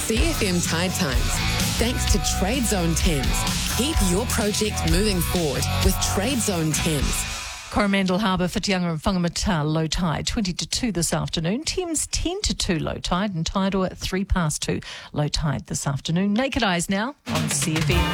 CFM Tide Times. Thanks to Trade Zone Thames. Keep your project moving forward with Trade Zone Thames. Coromandel Harbour, Whitianga and Whangamata low tide 20 to 2 this afternoon. Thames 10 to 2 low tide and Tidal at 3 past 2 low tide this afternoon. Naked Eyes now on CFM.